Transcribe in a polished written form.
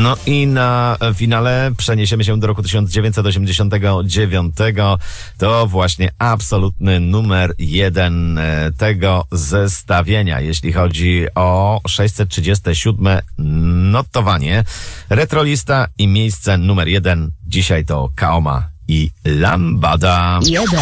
No i na finale przeniesiemy się do roku 1989. To właśnie absolutny numer 1 tego zestawienia, jeśli chodzi o 637 notowanie. Retrolista i miejsce numer 1 dzisiaj to Kaoma i Lambada. 1.